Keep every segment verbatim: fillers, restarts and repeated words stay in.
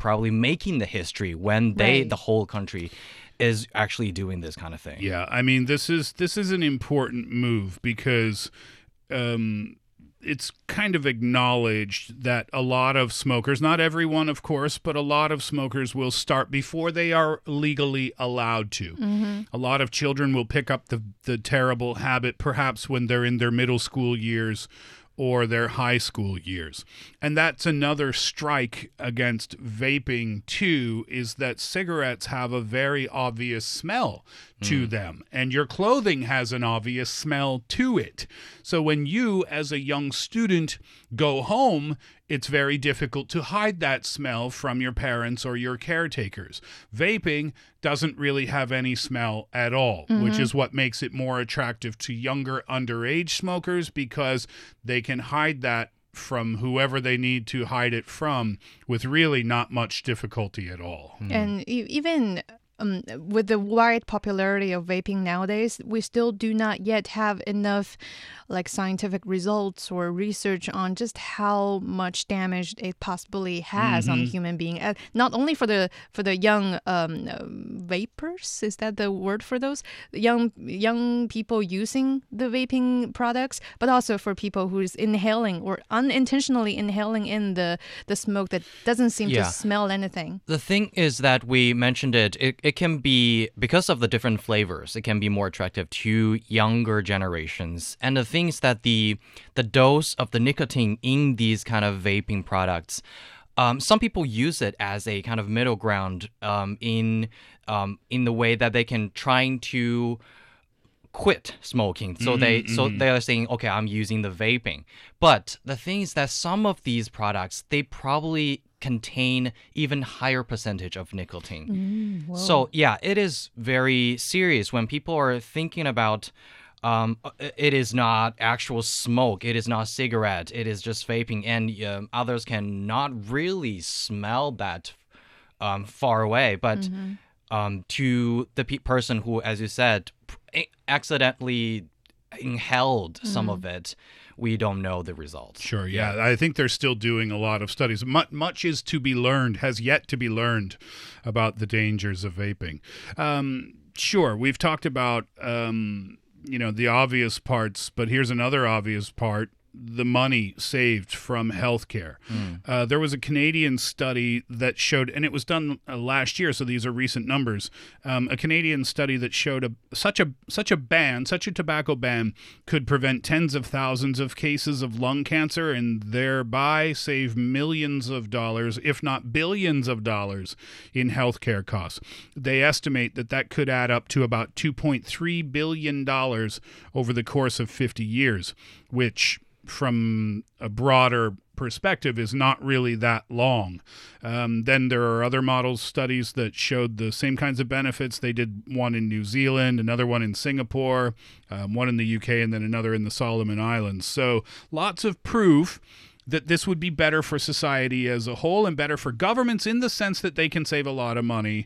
probably making the history when they, Right. the whole country, is actually doing this kind of thing. Yeah, I mean, this is this is an important move because um, it's kind of acknowledged that a lot of smokers, not everyone, of course, but a lot of smokers will start before they are legally allowed to. Mm-hmm. A lot of children will pick up the, the terrible habit perhaps when they're in their middle school years or their high school years. And that's another strike against vaping, too, is that cigarettes have a very obvious smell to them, and your clothing has an obvious smell to it. So when you, as a young student, go home, it's very difficult to hide that smell from your parents or your caretakers. Vaping doesn't really have any smell at all, mm-hmm. which is what makes it more attractive to younger underage smokers because they can hide that from whoever they need to hide it from with really not much difficulty at all. Mm. And e- even... Um, with the wide popularity of vaping nowadays, we still do not yet have enough like scientific results or research on just how much damage it possibly has mm-hmm. on human being. Uh, not only for the for the young um, uh, vapors, is that the word for those young young people using the vaping products, but also for people who's inhaling or unintentionally inhaling in the the smoke that doesn't seem Yeah. to smell anything. The thing is that we mentioned it, it, it can be, because of the different flavors, it can be more attractive to younger generations. And the thing is that the the dose of the nicotine in these kind of vaping products, um, some people use it as a kind of middle ground um, in um, in the way that they can trying to quit smoking. So they Mm-hmm, so mm-hmm. they are saying, okay, I'm using the vaping. But the thing is that some of these products, they probably contain even higher percentage of nicotine. Mm, whoa. So yeah, it is very serious when people are thinking about um, it is not actual smoke, it is not cigarette, it is just vaping, and um, others cannot really smell that um, far away. But Mm-hmm. um, to the pe- person who, as you said, p- accidentally inhaled some Mm. of it, we don't know the results. Sure, yeah. I think they're still doing a lot of studies. Much, much is to be learned, has yet to be learned about the dangers of vaping. Um, sure, we've talked about, um, you know, the obvious parts, but here's another obvious part. The money saved from healthcare. Mm. Uh, there was a Canadian study that showed, and it was done uh, last year, so these are recent numbers. Um, a Canadian study that showed a, such a such a ban, such a tobacco ban, could prevent tens of thousands of cases of lung cancer and thereby save millions of dollars, if not billions of dollars, in healthcare costs. They estimate that that could add up to about two point three billion dollars over the course of fifty years, which, from a broader perspective, is not really that long. Um, then there are other model studies that showed the same kinds of benefits. They did one in New Zealand, another one in Singapore, um, one in the U K, and then another in the Solomon Islands. So lots of proof that this would be better for society as a whole and better for governments in the sense that they can save a lot of money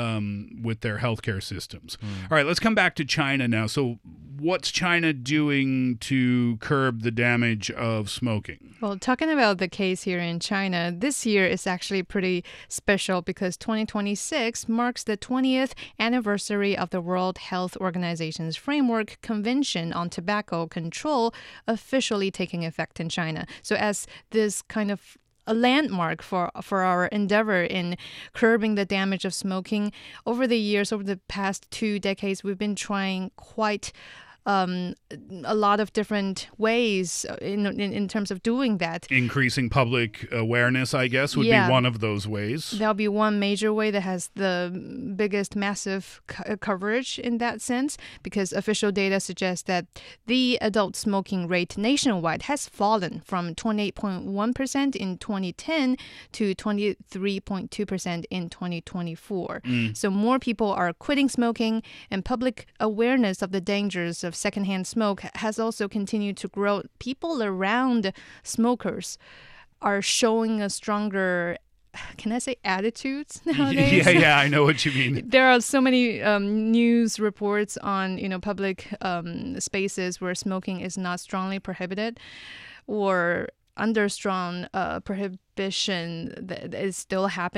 um, with their healthcare systems. Mm. All right, let's come back to China now. So what's China doing to curb the damage of smoking? Well, talking about the case here in China, this year is actually pretty special because twenty twenty-six marks the twentieth anniversary of the World Health Organization's Framework Convention on Tobacco Control officially taking effect in China. So as this kind of a landmark for for our endeavor in curbing the damage of smoking, over the years, over the past two decades, we've been trying quite Um, a lot of different ways in, in in terms of doing that. Increasing public awareness, I guess, would Yeah. be one of those ways. There'll be one major way that has the biggest massive co- coverage in that sense, because official data suggests that the adult smoking rate nationwide has fallen from twenty-eight point one percent in twenty ten to twenty-three point two percent in twenty twenty-four. Mm. So more people are quitting smoking, and public awareness of the dangers of secondhand smoke has also continued to grow. People around smokers are showing a stronger, can I say attitudes nowadays? Yeah, yeah, I know what you mean. There are so many um, news reports on, you know, public um, spaces where smoking is not strongly prohibited, or under strong uh, prohibition that is still happening.